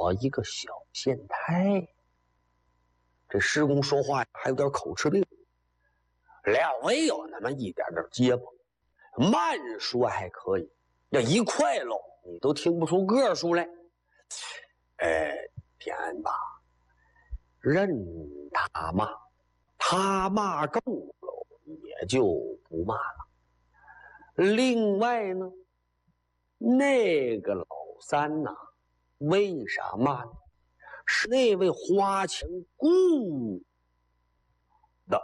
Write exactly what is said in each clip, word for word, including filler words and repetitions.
我一个小县太。这施公说话还有点口吃病，两位有那么一点点结巴，慢说还可以，这一快喽，你都听不出个数来。呃，偏吧，任他骂，他骂够了，也就不骂了。另外呢，那个老三呐、啊，为啥骂呢？是那位花钱雇的。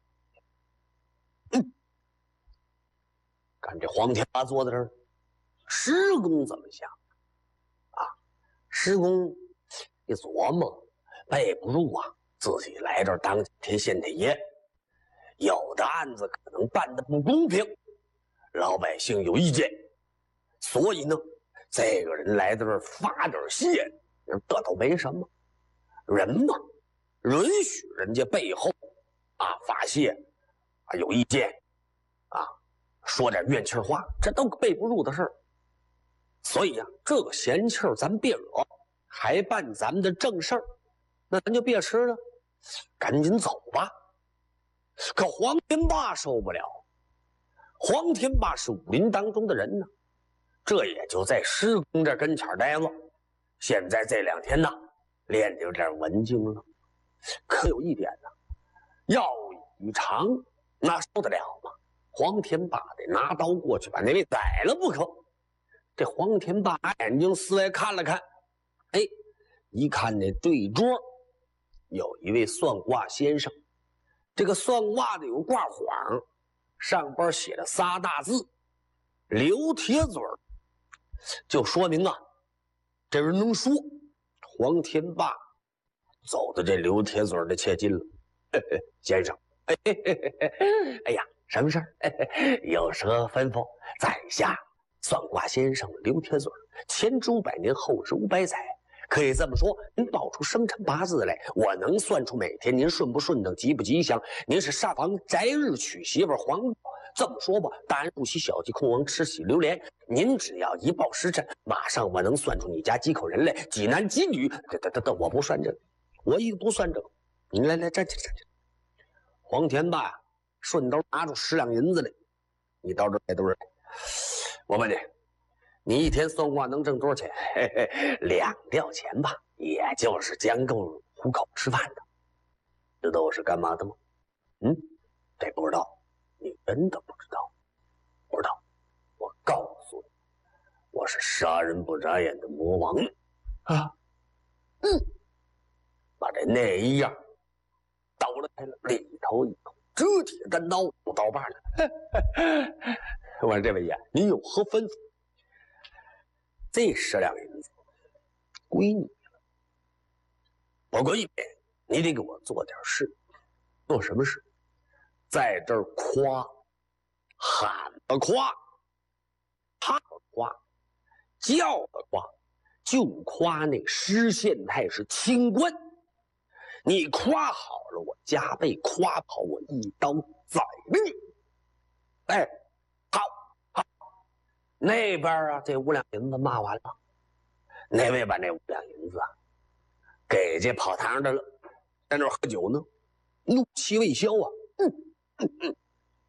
嗯，看这黄天霸坐在这儿，施公怎么想啊？施公一琢磨，背不住啊，自己来这儿当天县太爷，有的案子可能办得不公平，老百姓有意见，所以呢，这个人来到这儿发点泄，这都没什么。人嘛，允许人家背后啊发泄啊有意见啊，说点怨气话，这都背不住的事儿。所以啊，这个闲气儿咱别惹，还办咱们的正事儿，那咱就别吃了，赶紧走吧。可黄天霸受不了，黄天霸是武林当中的人呢，这也就在施公这跟前待了。现在这两天呢，练得有点文静了。可有一点呢，要以长，那受得了吗？黄天霸得拿刀过去把那位宰了不可。这黄天霸眼睛四外看了看，哎，一看那对桌有一位算卦先生，这个算卦的有卦幌，上边写了仨大字刘铁嘴儿，就说明啊，这人能说。黄天霸走到这刘铁嘴的切近了，嘿嘿，先生，嘿嘿嘿嘿，哎呀，什么事儿？有何吩咐？在下算卦先生刘铁嘴，前知五百年，后知五百载。可以这么说，您报出生辰八字来，我能算出每天您顺不顺当，吉不吉祥。您是上房择日娶媳妇黄，这么说吧，大人不喜小鸡空王，吃喜榴莲。您只要一报时辰，马上我能算出你家几口人来，几男几女。这、这、这、我不算这个，我一个不算这个。您来来站起站起。黄天霸顺兜拿出十两银子来，你到这来多少钱？我问你。你一天算卦能挣多少钱？嘿嘿，两吊钱吧，也就是将够糊口吃饭的。知道我是干嘛的吗？嗯，这不知道，你真的不知道？不知道，我告诉你，我是杀人不眨眼的魔王啊！嗯，把这内衣呀抖了开了，里头一口遮铁干刀，我刀把呢。我说这位爷，您有何吩咐？这十两银子归你了，不过一边你得给我做点事。做什么事？在这儿夸，喊的夸，喊的夸，叫的夸，就夸那施县太是清官。你夸好了，我加倍；夸不好，我一刀宰了你。哎，好。那边啊，这五两银子骂完了，那位把那五两银子啊给这跑堂的了，在那儿喝酒呢，怒气未消啊。嗯嗯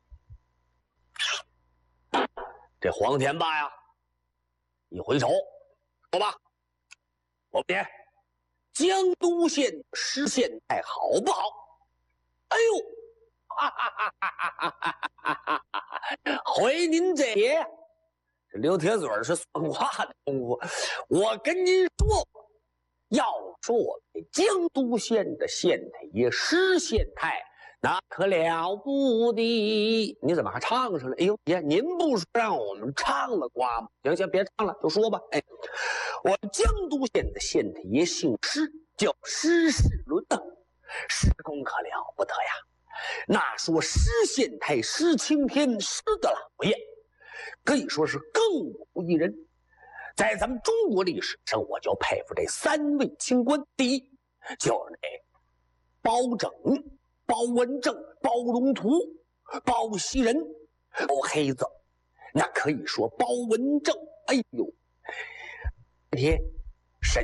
嗯，这黄天霸呀，一回头，说吧，我问你，江都县施县太好不好？哎呦，哈哈哈哈哈哈哈哈！回您这爷。这刘铁嘴是算卦的功夫，我跟您说，要说我们江都县的县太爷施县太，那可了不得！你怎么还唱上了？哎呦爷，您不是让我们唱了卦吗？行行，别唱了，就说吧。哎，我江都县的县太爷姓施，叫施世伦的，施公可了不得呀！那说施县太施青天，施的老爷。可以说是亘古一人，在咱们中国历史上，我就佩服这三位清官。第一就是那包拯、包文正、包荣图、包袭人、包黑子。那可以说包文正，哎呦，那天